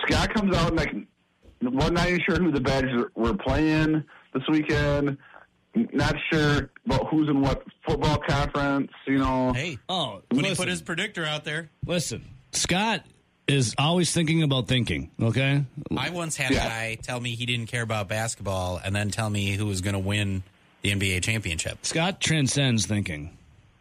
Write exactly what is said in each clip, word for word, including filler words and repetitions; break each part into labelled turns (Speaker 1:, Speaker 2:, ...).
Speaker 1: Scott comes out and like, one not even sure who the Badgers were playing this weekend. Not sure about who's in what football conference, you know.
Speaker 2: Hey,
Speaker 3: oh,
Speaker 2: when
Speaker 3: listen,
Speaker 2: he put his predictor out there.
Speaker 3: Listen, Scott is always thinking about thinking, okay?
Speaker 2: I once had
Speaker 1: Yeah.
Speaker 2: a guy tell me he didn't care about basketball and then tell me who was going to win the N B A championship.
Speaker 3: Scott transcends thinking.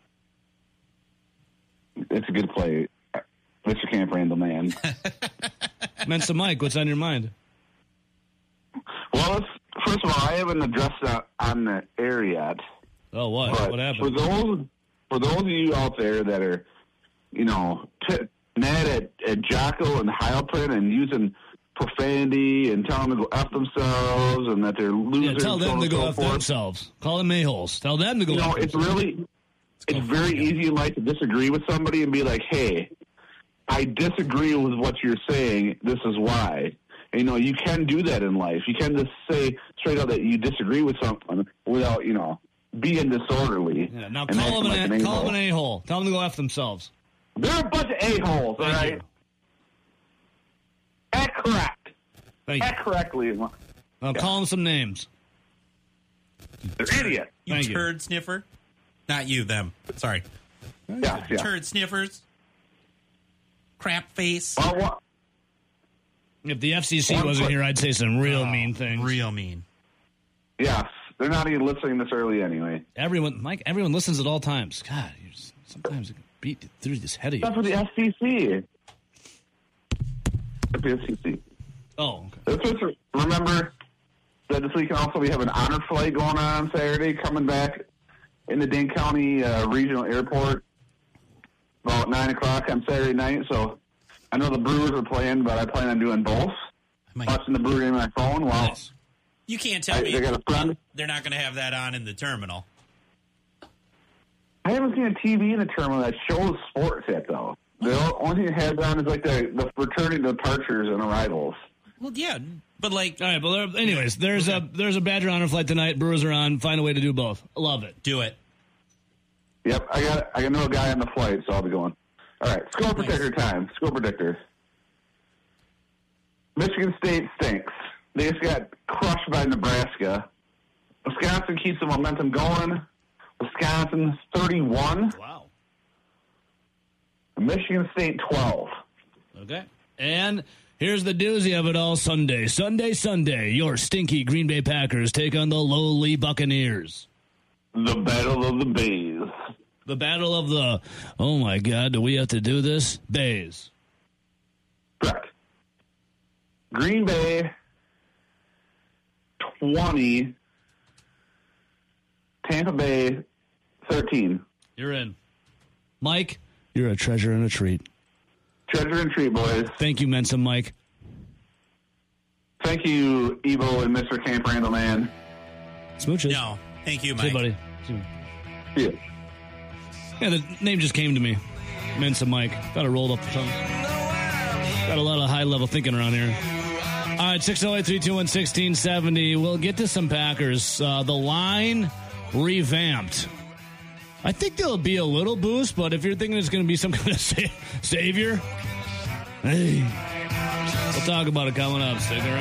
Speaker 1: It's a good play. Mister Camp Randall, man.
Speaker 3: Mensa Mike, what's on your mind?
Speaker 1: Well, let's, first of all, I haven't addressed that on the air yet.
Speaker 3: Oh, what?
Speaker 1: But
Speaker 3: What happened?
Speaker 1: For those, for those of you out there that are, you know, t- mad at, at Jocko and Heilprin and using profanity and telling them to go F themselves and that they're losers.
Speaker 3: Yeah, tell them
Speaker 1: and
Speaker 3: to
Speaker 1: so
Speaker 3: go
Speaker 1: on
Speaker 3: F
Speaker 1: so forth.
Speaker 3: themselves. Call them a-holes. Tell them to go
Speaker 1: You know,
Speaker 3: F
Speaker 1: it's
Speaker 3: themselves.
Speaker 1: really, it's very easy in life to disagree with somebody and be like, hey, I disagree with what you're saying. This is why. And, you know, you can do that in life. You can just say straight out that you disagree with something without, you know, being disorderly.
Speaker 3: Yeah, now
Speaker 1: and
Speaker 3: call them,
Speaker 1: acting
Speaker 3: an,
Speaker 1: like
Speaker 3: call them an
Speaker 1: a-hole.
Speaker 3: a-hole. Tell them to go F themselves.
Speaker 1: They're a bunch of a-holes, all
Speaker 3: Thank
Speaker 1: right?
Speaker 3: you.
Speaker 1: Act correct.
Speaker 3: Thank you.
Speaker 1: Act correctly.
Speaker 3: Now
Speaker 1: Yeah.
Speaker 3: call them some names.
Speaker 1: They're idiots.
Speaker 2: You
Speaker 3: Thank you.
Speaker 2: turd sniffer. Not you, them. Sorry.
Speaker 1: Yeah, yeah.
Speaker 2: Turd sniffers. Crap face.
Speaker 1: Well, what?
Speaker 3: If the F C C
Speaker 1: One
Speaker 3: wasn't
Speaker 1: foot-
Speaker 3: here, I'd say some real
Speaker 2: Oh,
Speaker 3: mean things.
Speaker 2: Real mean.
Speaker 1: Yes. They're not even listening this early anyway.
Speaker 3: Everyone, Mike, everyone listens at all times. God, you're just, sometimes it can beat through this head of
Speaker 1: That's
Speaker 3: yours.
Speaker 1: for the F C C. That's the F C C.
Speaker 3: Oh, okay.
Speaker 1: Let's just remember that this weekend also we have an honor flight going on on Saturday coming back in the Dane County uh, Regional Airport about nine o'clock on Saturday night. So I know the Brewers are playing, but I plan on doing both.
Speaker 2: My-
Speaker 1: Watching the Brewer game on my phone while
Speaker 3: Nice.
Speaker 2: You can't tell
Speaker 1: I-
Speaker 2: me
Speaker 1: they got a friend.
Speaker 2: they're not going to have that on in the terminal.
Speaker 1: I haven't seen a T V in the terminal that shows sports yet, though. The only thing it has on is like the, the returning departures and arrivals.
Speaker 2: Well, yeah, but like,
Speaker 3: All right, but there, anyways, there's a there's a Badger honor flight tonight. Brewers are on. Find a way to do both. Love it.
Speaker 2: do it.
Speaker 1: Yep, I got I know a guy on the flight, so I'll be going. All right, score predictor time. Score predictor. Michigan State stinks. They just got crushed by Nebraska. Wisconsin keeps the momentum going. Wisconsin thirty-one.
Speaker 3: Wow.
Speaker 1: Michigan State twelve.
Speaker 3: Okay. And here's the doozy of it all Sunday. Sunday, Sunday, your stinky Green Bay Packers take on the lowly Buccaneers.
Speaker 1: The Battle of the Bays.
Speaker 3: The battle of the, oh my God, do we have to do this? Bays.
Speaker 1: Correct. Green Bay twenty. Tampa Bay thirteen.
Speaker 3: You're in. Mike, you're a treasure and a treat.
Speaker 1: Treasure and treat, boys.
Speaker 3: Thank you, Mensa Mike.
Speaker 1: Thank you, Evo and Mister Camp Randall, man.
Speaker 3: Smooches.
Speaker 2: No, thank you,
Speaker 3: See you,
Speaker 2: Mike.
Speaker 3: buddy. See you.
Speaker 1: See ya.
Speaker 3: Yeah, the name just came to me. Mensa Mike. Got it rolled up the tongue. Got a lot of high-level thinking around here. All right, six oh eight, three two one, one six seven oh. We'll get to some Packers. Uh, the line revamped. I think there'll be a little boost, but if you're thinking it's going to be some kind of sa- savior, hey, we'll talk about it coming up. Stick around.